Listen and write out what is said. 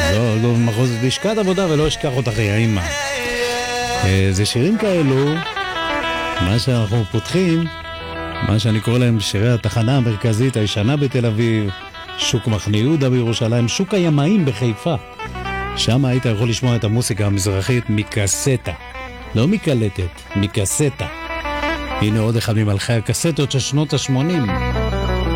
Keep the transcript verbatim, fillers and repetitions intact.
לא, לא מחוז לשכת עבודה ולא אשכח אותך יא אמא. זה שירים כאלו, מה שאנחנו פותחים, מה שאני קורא להם שירי התחנה המרכזית הישנה בתל אביב, שוק מחנה יהודה בירושלים, שוק הימאים בחיפה. שם היית יכול לשמוע את המוסיקה המזרחית מקסטה, לא מקלטת, מקסטה. הנה עוד אחד ממלכי הקסטות של שנות ה-שמונים.